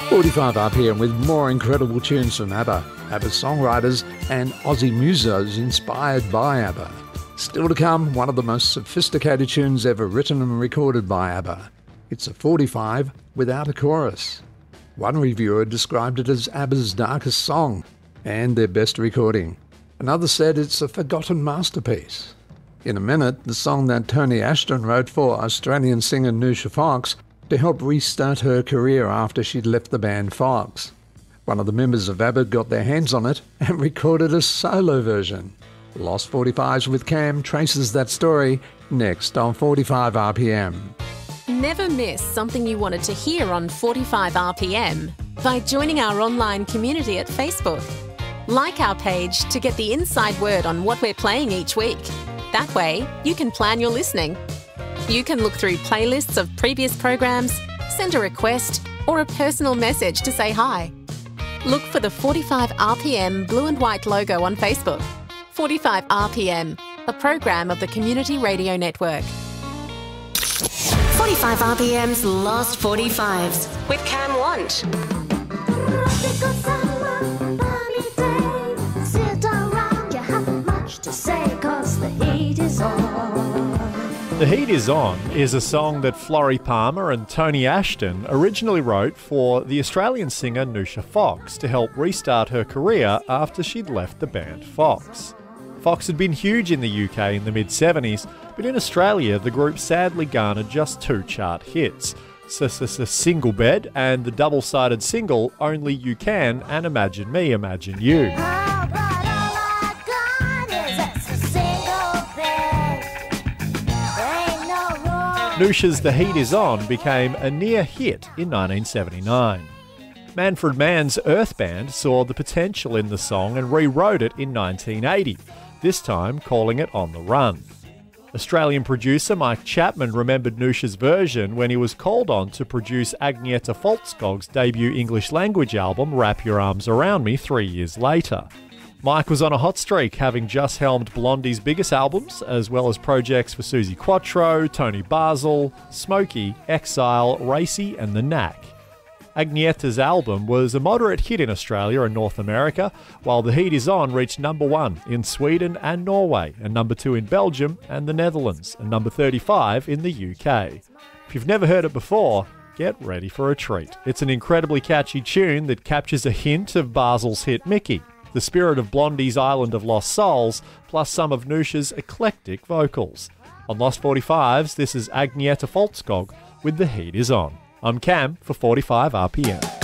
45 RPM with more incredible tunes from ABBA, ABBA's songwriters and Aussie musos inspired by ABBA. Still to come, one of the most sophisticated tunes ever written and recorded by ABBA. It's a 45 without a chorus. One reviewer described it as ABBA's darkest song and their best recording. Another said it's a forgotten masterpiece. In a minute, the song that Tony Ashton wrote for Australian singer Nusha Fox to help restart her career after she'd left the band Fox. One of the members of ABBA got their hands on it and recorded a solo version. Lost 45s with Cam traces that story next on 45 RPM. Never miss something you wanted to hear on 45 RPM by joining our online community at Facebook. Like our page to get the inside word on what we're playing each week. That way, you can plan your listening. You can look through playlists of previous programs, send a request, or a personal message to say hi. Look for the 45 RPM blue and white logo on Facebook. 45 RPM, a program of the Community Radio Network. 45 RPM's Lost 45s with Cam Want. The Heat Is On is a song that Florrie Palmer and Tony Ashton originally wrote for the Australian singer Nusha Fox to help restart her career after she'd left the band Fox. Fox had been huge in the UK in the mid-70s, but in Australia the group sadly garnered just 2 chart hits, Single Bed and the double-sided single Only You Can and Imagine Me, Imagine You. Nusha's The Heat Is On became a near hit in 1979. Manfred Mann's Earth Band saw the potential in the song and rewrote it in 1980, this time calling it On the Run. Australian producer Mike Chapman remembered Nusha's version when he was called on to produce Agnieszka Foltskog's debut English language album Wrap Your Arms Around Me 3 years later. Mike was on a hot streak, having just helmed Blondie's biggest albums, as well as projects for Suzi Quatro, Tony Basil, Smokey, Exile, Racy and The Knack. Agnieszka's album was a moderate hit in Australia and North America, while The Heat Is On reached number 1 in Sweden and Norway, and number 2 in Belgium and the Netherlands, and number 35 in the UK. If you've never heard it before, get ready for a treat. It's an incredibly catchy tune that captures a hint of Basil's hit Mickey, the spirit of Blondie's Island of Lost Souls, plus some of Nusha's eclectic vocals. On Lost 45s, this is Agnieszka Foltskog with The Heat Is On. I'm Cam for 45 RPM.